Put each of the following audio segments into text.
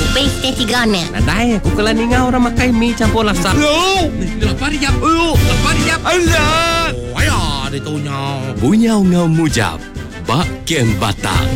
Base T3 ni. Nadai aku kalau ningau orang makai mi campur laksa. Yo, Lapar jap. Lapar jap. alah. Ayah dia tahu nyau. Bunyau ngau mujab. Bak kem batang.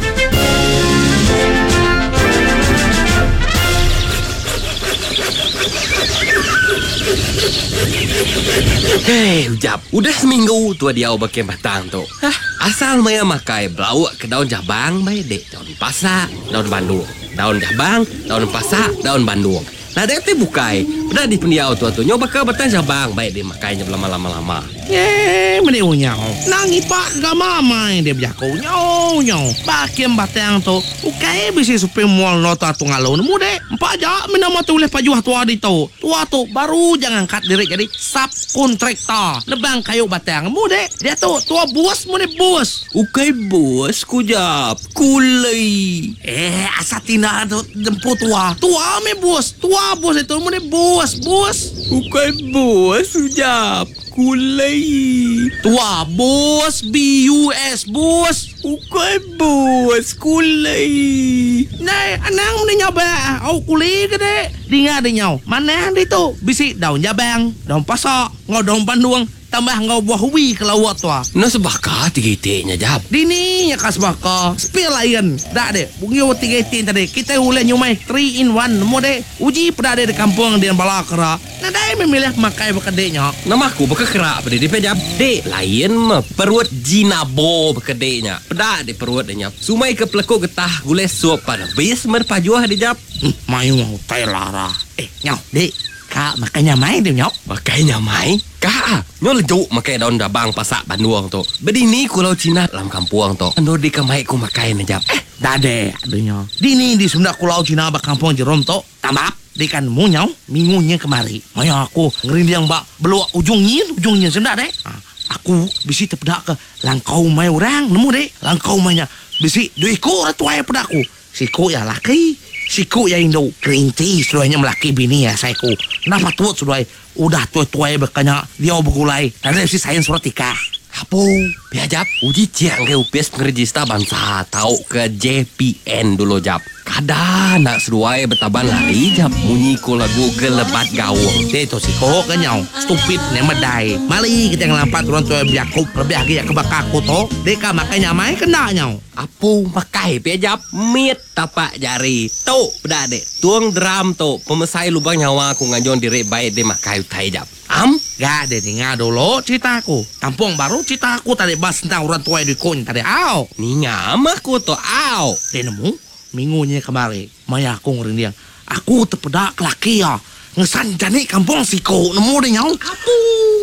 Hei, Ujab. Udah seminggu tu dia bagian batang tu. Asal maya makai belawak ke daun jabang, baik dek. Daun pasak, daun bandung. Daun jabang, daun pasak, daun bandung. Nah, dia tu bukai. Pada di pendiau tu nyoba ke batang jabang, baik dia makainya lama-lama. Meni unyau. Nangi pak gama mai dia berjaku nyau. Bakiem batang tu. Ukai bisi supaya mual nota tu ngalau nemu dek. Empat aja minama tu oleh pajuah tua di tu. Tua tu baru jangan kat diri jadi subkontraktor. Nebang kayu batang mu dek. Dia tu tua bos mu ni bos. Ukai bos kujap. Kulai. Asatina tu jemput tua. Tua me bos. Tua bos itu mu ni bos. Ukai bos Ujab. Kulai. Tua bos BUS bos. Ukai bos. Kulai. Nei, anang ni nyoba. Au kuli ke dek. Dengar dia nyau. Mana dia tu? Bisik daun jabang, daun pasak, ngau daun bandung, tambah ngau buah hui ke lawak tua. No sebaka tiga-tiganya Jab. Dini nya kas baka. Spill lain. Dak dek. Bungi wa 3 tin tadi. Kita uleh nyumai 3 in 1 nemu dek. Uji pada di kampung dia balakara. Nah dai memilih makai bekadeknya. Nama aku berkerak pada dia Jab. Dek lain mah perut jinabo berkedeknya. Pedak di perut dia. Sumai ke pelekuk getah gulai suap pada bis merpajuah dia Jab. Mayu mau tai lara. Nyau, dek. Kak makanya main dia nyau. Makainya mai. Kak, nyo lejuk makai daun dabang pasak banduang tu. Bedini kulau Cina dalam kampung tu. Ando di kamai ku makai na Jab. Dade adanya. Dini di Sunda Kulau Cina ba kampung Jerom tu. Tambah di kan mu nyau minggunya kemari. Maya aku ngerindang bak beluak ujungnya Sunda dek. Aku bisi terpedak ke langkau mai orang nemu dek. Langkau mainnya bisi duiku ratuai pedaku. Siku ya laki. Siku ya Indo green tea sudahnya melaki bini ya saiku. Kenapa tuat sudah udah tua-tua berkanya dia bergulai. Ada si sains surat tikah. Apa? Biar Jab. Uji ciang ke UPS ngerejista bangsa. Tahu ke JPN dulu Jab. Kada nak seruai bertaban lari Jab. Munyi ku lagu gelebat gawang. Itu si kok kenyau. Stupid ni medai. Mali kita ngelampat orang tua biakub. Lebih lagi ya kebakaku tu. Deka makanya main kena nyau. Apa pakai Biar Jab. Mit tapak jari. Tu pada dek. Tuang drum tu. Pemesai lubang nyawa aku ngajon diri baik dia makai utai Jab. Gak ada dengar dulu ceritaku. Kampung baru ceritaku tadi bahas tentang orang tua di kun tadi. Au. Ni ngam aku tu au. Dia nemu. Minggunya kemari. Maya aku ngerindang. Aku terpedak laki ya. Ngesan jani kampung siko. Nemu dia nyau. Apa?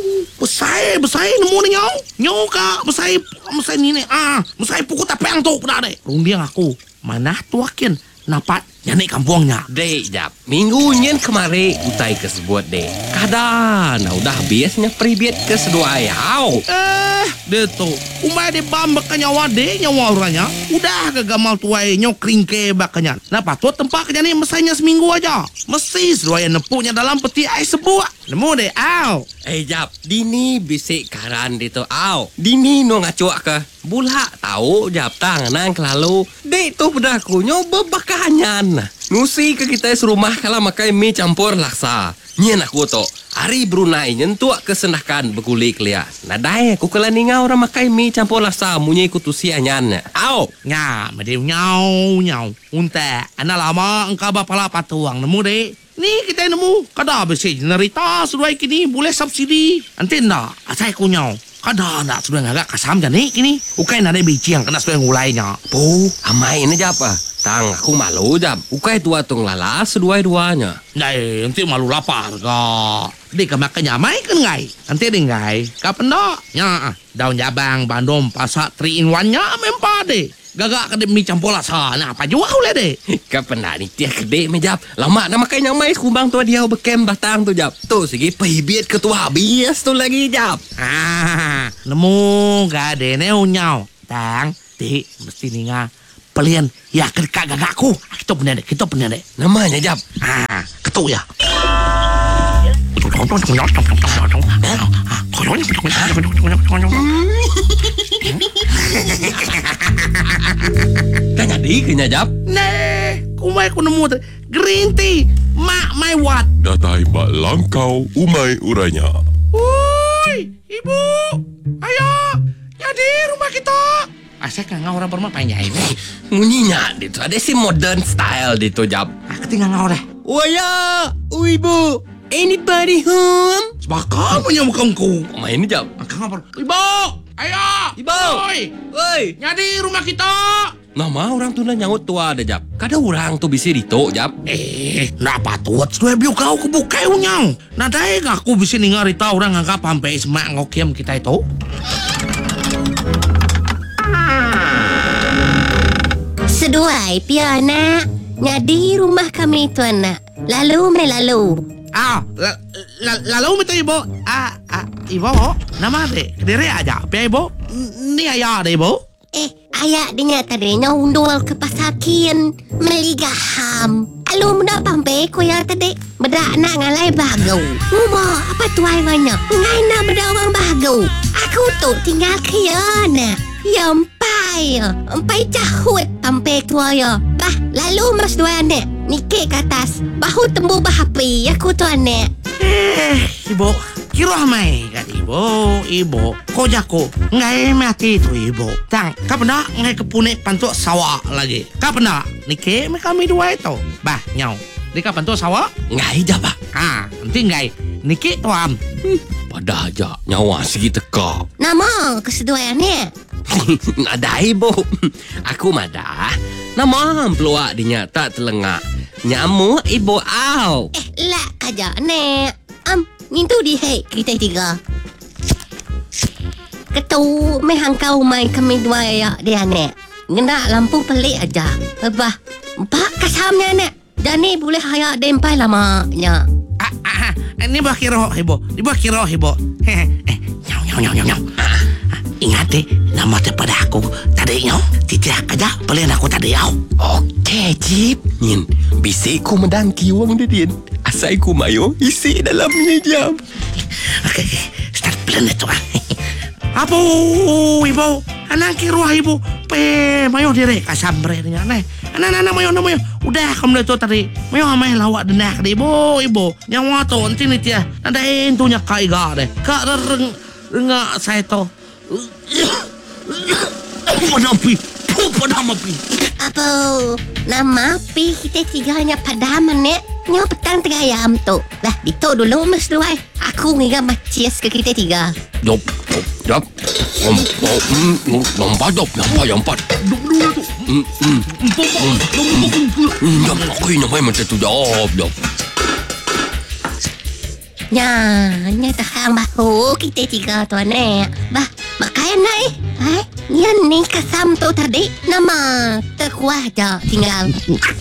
Besai nemu dia nyau. Nyau kak. Besai ni. Besai pukul tapeng tu pedak dek. Rundiang aku. Mana tuakin. Napat jani kampungnya. Dek Jab. Minggu nyen kemari utai ke sebuat dek. Kada. Nah udah biasanya peribet ke sedua ayau. Dia tu. Umay dia bam bakanyawa dek nyawa orangnya. Udah kegamal tuai nyokring ke bakanya. Napa tu tempat kejani mesainya seminggu aja. Mesti sedua yang nepuknya dalam peti ais sebuah. Nemu dek. Au. Jab. Dini bisik karan di tu au. Dini no ngacuak ke. Bulak tahu Jab tangan kelalu. Dek tu pedaku nyoba bakanyan. Nusi ke kita serumah kalau makai mie campur laksa. Nyen aku tu. Hari Brunei nyentuak kesenakan bergulik liat. Nadai aku kalau ningau orang makai mie campur laksa. Munyi kutusi anyan. Au. Nya, mesti nyau. Unta. Anak lama engkau bapala patuang. Nemu dek. Ni kita nemu. Kada besi generita sudah kini boleh subsidi. Nanti ndak. Asai ku nyau. Kada nak sudah ngagak kasam jani kini. Ukai nak ada biji yang kena sudah ngulainya. Po, amai ini apa? Tang aku malu Jab. Ukai tua tung lala sedua-duanya. Nai, nanti malu lapar kak. Dia ke makannya mai kan ngai. Nanti dia ngai. Kapan dak? Nya, daun jabang, bandung, pasak 3 in 1-nya mempa deh. Gagak ke mie campur laksa. Nah, apa jual boleh deh. Kapan nak ni tiap kedek me Jab. Lama nak makan yang mai kubang tua dia bekem batang tu Jab. Tu segi peribet ketua habis tu lagi Jab. Nemu gak ada ni unyau. Tang, dik mesti ninga. Pelian ya kedekak gagakku. Kita benar dek. Namanya Jab. Ketuk ya. Kan jadi kena Jab. Nih, kumai aku nemu tadi. Green tea. Mak mai wat. Datai bak langkau umai uranya. Woi, ibu. Ayo. Jadi rumah kita. Saya nggak orang bermah panjang ini. Ngunyinya dito. Ada si modern style dito, Jap. Aku tinggal ngau deh. Waya, ibu. Anybody home? Sebab kamu yang mukangku. Main ni, Jap. Kang apa? Ibu. Ayo. Ibu. Woi. Jadi rumah kita. Nama orang tu nak nyaut tua ada, Jap. Kada orang tu bisa dito, Jap. Nak patut sudah biu kau kebukai unyang. Nadai aku bisa dengar cerita orang angkat sampai semak ngokiem kita itu. Seduai pia anak. Nyadi rumah kami tu anak. Lalu. Lalu minta ibu. Ibu, nama dek. Kediri aja. Pia ibu. Ni ayah dek ibu. Ayah dia tadi nyundul ke pasar kian meligaham. Alu muda pampe ko ya tadi. Bedak nak ngalai bagau. Ngumah apa tuai banyak. Ngai nak bedak orang bagau. Aku tu tinggal kian. Empai cahut pampe tua ya. Bah, lalu mas dua anak. Nikik ke atas. Bahu tembu bahapi. Aku tu anak. Ibu. Kira mai kat ibu ko jako ngai mati tu ibu tang ka pernah ngai kepunek pantuk sawah lagi ka pernah nike kami dua itu bah nyau di ka pantuk sawah Ngai, Jap. nanti ngai nike tuam Pada aja nyawa segi teka. Nama kesedua anak. Ada ibu. Aku madah. Nama peluak dinyata telengak. Nyamu ibu au. Lah kaja anak. Nintu di hei kita tiga. Ketu mehang kau main kami dua ya dia anak. Ngena lampu pelik aja. Bah, kasamnya anak. Dani boleh haya dempai lamanya. Ini bah kira ibu nyau ingat deh nama pada aku tadi nyau tidak aja beliin aku tadi nyau. Okey, Jip. Nyin, bisikku mendangki wang dia. Asaiku mayo isi dalamnya, Jap. Okey, start plan itu. Apa ibu? Anak kira ibu mayo dire kasambre nya neh. Anak mayo. Udah kamu itu tadi. Mayo amai lawak denak deh ibu. Nyawa to nanti nih dia. Ada entunya kaiga deh. Kak renga saya to. Padam api. Apa? Nama pi kita tiganya padam anak. Nyo petang tengah ayam tu. Lah, dito dulu mas dua. Aku ngiga macias ke kita tiga. Jop. Nampak. Aku nampak macam tu jop. Nya tahang bahu kita tiga tu anak. Bah, makanya naik. Yan ni kasam tu tadi. Nama terkuah je tinggal.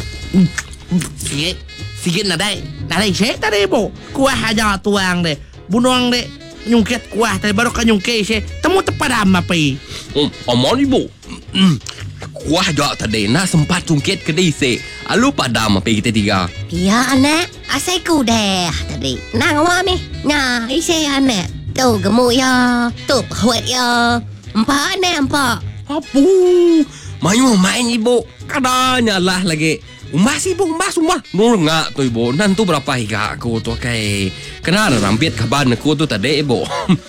Sikit nadai cek tadi ibu. Kuah aja tuang deh. Bunuang deh. Nyungkit kuah tadi baru kan nyungkit sih. Temu tepadam api. Aman ibu. Kuah jok tadi nak sempat cungkit ke disi. Alu padam apa kita tiga. Ya anak, asaiku deh tadi. Nang wami. Nya isi anak. Tu gemuk ya. Tu perut ya. Empat anak. Apa? Mayu main ibu. Kadanya lah lagi. Umbas ibu. Nungak tu ibu. Nantu berapa higa aku tu kai. Kena rampit kaban aku tu tadi ibu.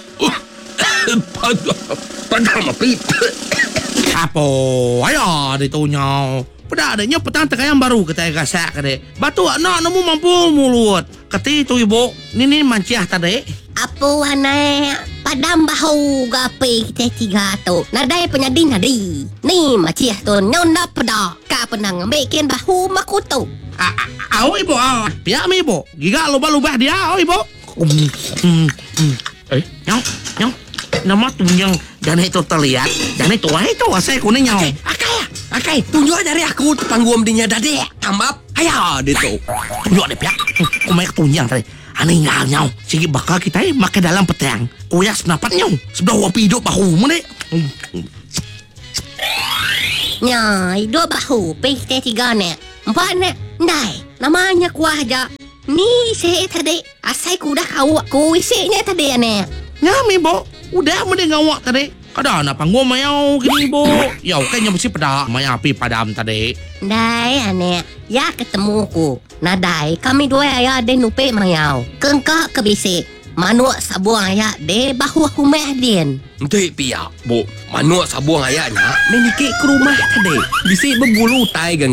Padam api. Apa? Ayo ditunyau. Pada adanya petang yang baru kita gasak kade. Batu anak namu mampu mulut. Kati itu ibu. Ini manciah tadi. Apa anak? Padam bahu gape kita tiga tu. Nadai nadi. Ni macam tu nyonda pada. Ka penang bikin bahu makutu. Au ibu. Pihak mi ibu. Giga lubah-lubah dia ibu. Nyau. Nama tunjang jangan itu terlihat. Jangan itu asal kuning nyau. Akai, tunjuk dari aku tangguam dinya dade. Amap, ayah dia tu. Tunjuk deh pihak. Kumai tunjang tadi. Aneh nyau. Sigi bakal kita makan dalam petang. Kuya senapat nyau. Sebelah wapi hidup bahu mana? Nya, hidup bahu pergi kita tiga nek. Empat nek. Ndai, namanya kuah aja. Ni isi tadi. Asai ku dah kau isinya tadi nek. Nyami bo. Udah mending ngawak tadi. Kada na panggo mayaw gini bo. Yaw kanya mesti pada mayapi padam tadi. Dai ane, ya ketemu ku. Nadai kami dua ayah de nupe mayau. Kengkak kebisik. Manuk sabuang ayah de bahu humeh adin. Dek pia, bo, manuk sabuang ayaknya menikik ke rumah tadi. Bisik berbulu tai